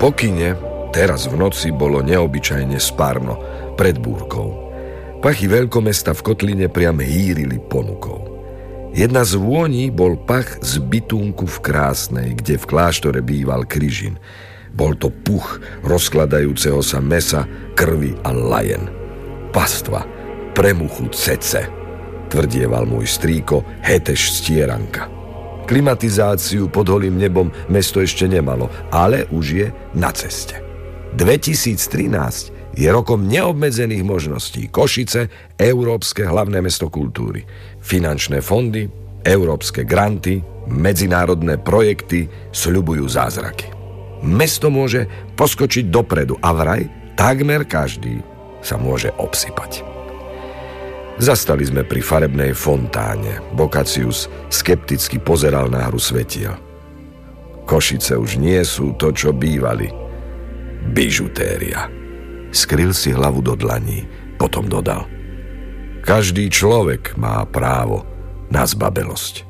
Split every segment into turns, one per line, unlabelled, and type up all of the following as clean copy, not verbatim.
Po kine teraz v noci bolo neobyčajne spárno pred búrkou. Pachy veľkomesta v Kotline priam hýrili ponukou. Jedna z vôní bol pach z bytunku v Krásnej, kde v kláštore býval Kryžin. Bol to puch rozkladajúceho sa mesa, krvi a lajen. Pastva pre muchu Cece, tvrdieval môj strýko Heteš Stieranka. Klimatizáciu pod holým nebom mesto ešte nemalo, ale už je na ceste. 2013 je rokom neobmedzených možností. Košice, európske hlavné mesto kultúry. Finančné fondy, európske granty, medzinárodné projekty sľubujú zázraky. Mesto môže poskočiť dopredu a vraj takmer každý sa môže obsypať. Zastali sme pri farebnej fontáne. Boccaccius skepticky pozeral na hru svetiel. Košice už nie sú to, čo bývali. Bižutéria. Skryl si hlavu do dlaní, potom dodal: každý človek má právo na zbabelosť.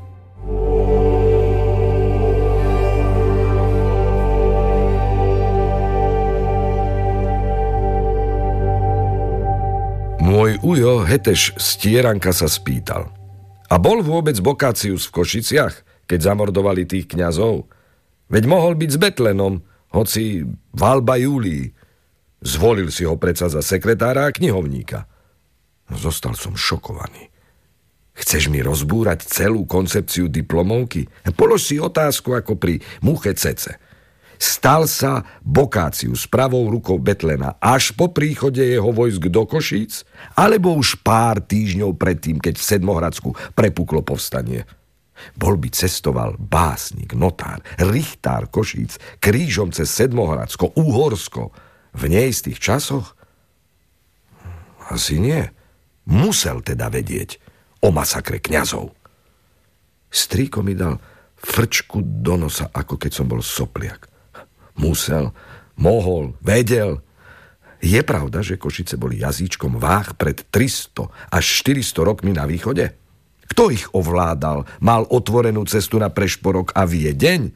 Môj ujo Heteš Stieranka sa spýtal: a bol vôbec Boccaccius v Košiciach, keď zamordovali tých kňazov? Veď mohol byť s Betlenom, hoci v Alba Julii. Zvolil si ho predsa za sekretára a knihovníka. Zostal som šokovaný. Chceš mi rozbúrať celú koncepciu diplomovky? Polož si otázku ako pri muche Cece. Stal sa Boccaccius pravou rukou Betlena až po príchode jeho vojsk do Košíc? Alebo už pár týždňov predtým, keď v Sedmohradsku prepuklo povstanie? Bol by cestoval básnik, notár, richtár Košíc krížom cez Sedmohradsko, Uhorsko v neistých časoch? Asi nie. Musel teda vedieť o masakre kňazov. Strýko mi dal frčku do nosa, ako keď som bol sopliak. Musel, mohol, vedel. Je pravda, že Košice boli jazyčkom váh pred 300 až 400 rokmi na východe? Kto ich ovládal? Mal otvorenú cestu na Prešporok a Viedeň?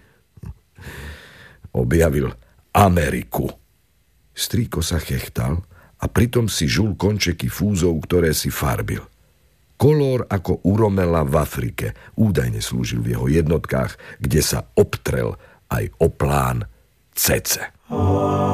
Objavil Ameriku. Strýko sa chechtal a pritom si žul končeky fúzov, ktoré si farbil. Kolór ako u Romela v Afrike údajne slúžil v jeho jednotkách, kde sa obtrel aj o plán Cece.